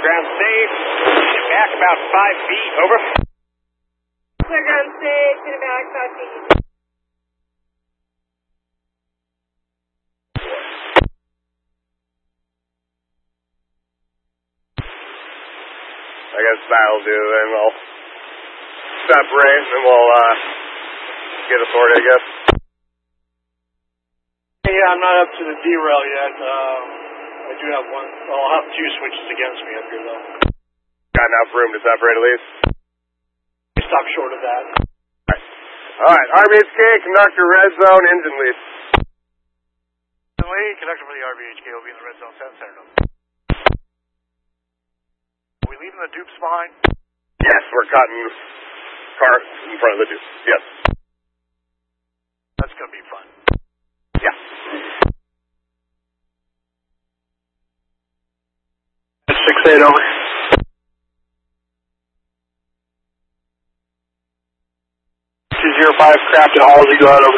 ground safe. Get back about 5 feet. Over. Clear ground safe. Get back 5 feet. I guess that'll do, then we'll separate and then we'll get authority, I guess. Yeah, I'm not up to the derail yet. I do have one. I'll have 2 switches against me up here, though. Got enough room to separate at least? Stop short of that. Alright, RBHK, conductor, red zone, engine lead. Lead, conductor for the RBHK will be in the red zone, center. Are we leaving the dupes behind? Yes, we're cutting cars in front of the dupes, yes. That's going to be fun. Yeah. 6-8 over. Five craft at Halsey, go out over.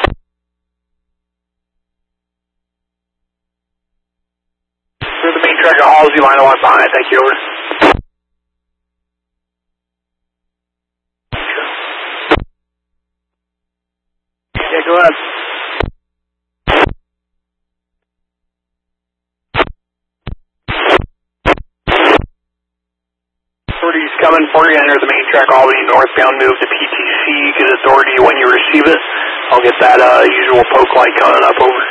Through the main track at Halsey, line of one behind, thank you, over. Yeah, go ahead. 30's coming for you, enter the main track, Albany northbound, move to PTC, get authority when you receive it. I'll get that usual poke light coming up over.